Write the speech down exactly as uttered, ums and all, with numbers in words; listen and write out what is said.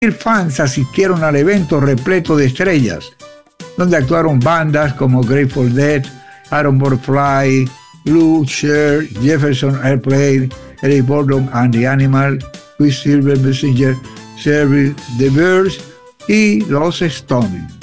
fans asistieron al evento repleto de estrellas, donde actuaron bandas como Grateful Dead, Iron Fly, Blue, Cher, Jefferson Airplane, Eric Burdon and the Animal, Quicksilver Messenger, Service, The Birds y Los Stones.